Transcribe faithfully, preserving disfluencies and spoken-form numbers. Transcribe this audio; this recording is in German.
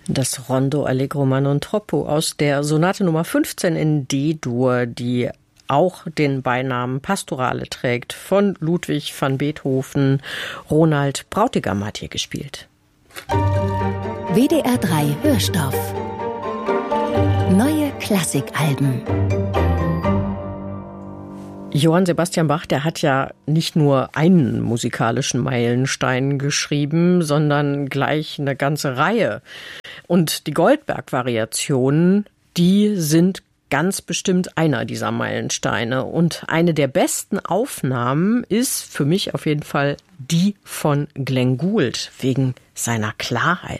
Das Rondo Allegro ma non troppo aus der Sonate Nummer fünfzehn in D-Dur, die auch den Beinamen Pastorale trägt, von Ludwig van Beethoven. Ronald Brautigam hat hier gespielt. W D R drei Hörstoff. Neue Klassikalben. Johann Sebastian Bach, der hat ja nicht nur einen musikalischen Meilenstein geschrieben, sondern gleich eine ganze Reihe. Und die Goldberg-Variationen, die sind ganz bestimmt einer dieser Meilensteine. Und eine der besten Aufnahmen ist für mich auf jeden Fall die von Glenn Gould, wegen seiner Klarheit.